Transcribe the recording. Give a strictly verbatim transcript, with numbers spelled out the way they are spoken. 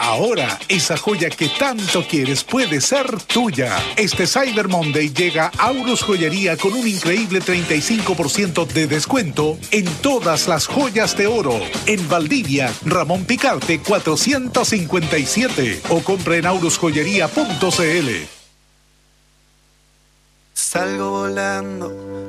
Ahora, esa joya que tanto quieres puede ser tuya. Este Cyber Monday llega Aurus Joyería con un increíble treinta y cinco por ciento de descuento en todas las joyas de oro. En Valdivia, Ramón Picarte cuatrocientos cincuenta y siete o compra en aurus joyería punto c l. Salgo volando